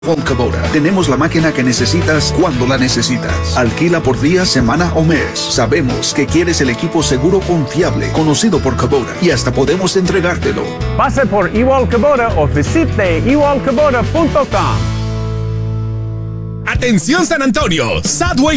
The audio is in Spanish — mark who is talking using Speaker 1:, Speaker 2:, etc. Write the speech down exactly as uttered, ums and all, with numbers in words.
Speaker 1: Con Kubota tenemos la máquina que necesitas cuando la necesitas. Alquila por día, semana o mes. Sabemos que quieres el equipo seguro, confiable, conocido por Kubota, y hasta podemos entregártelo.
Speaker 2: Pase por Ewald Kubota o visite ewald kubota punto com.
Speaker 3: Atención San Antonio, Sadway